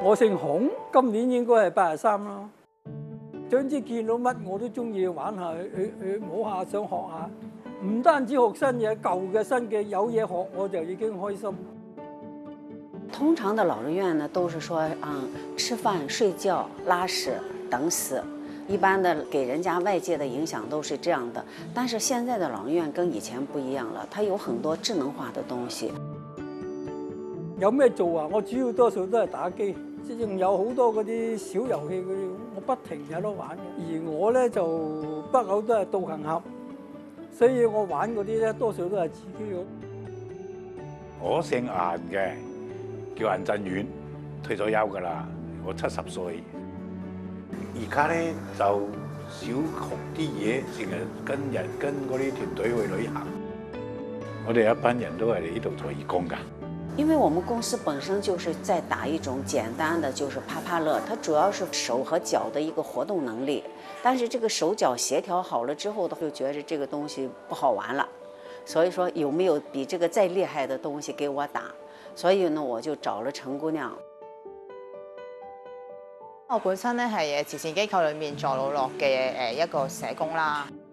我姓孔，今年應該係83咯。總之見到乜我都中意玩下，去摸下，想學下。唔單止學新嘢，舊嘅、新嘅有嘢學，我就已經開心。 通常的老人院呢，都是说吃饭、睡觉、拉屎、等死。一般的给人家外界的影响都是这样的。但是现在的老人院跟以前不一样了，它有很多智能化的东西。 有咩做啊？我主要多數都係打機，仲有好多嗰啲小遊戲嗰啲，我不停有得玩嘅。而我咧就不嬲都係導行俠，所以我玩嗰啲咧多數都係自己嘅。 我姓顏嘅，叫顏振遠，退咗休㗎啦，我70歲。而家咧就少學啲嘢，成日跟嗰啲團隊去旅行。我哋一班人都係嚟呢度做義工㗎。 因为我们公司本身就是在打一种简单的，就是啪啪乐，它主要是手和脚的一个活动能力。但是这个手脚协调好了之后，就觉得这个东西不好玩了。所以说有没有比这个再厉害的东西给我打？所以呢，我就找了陳姑娘。 我本身咧係慈善機構裏面助老樂嘅一個社工啦。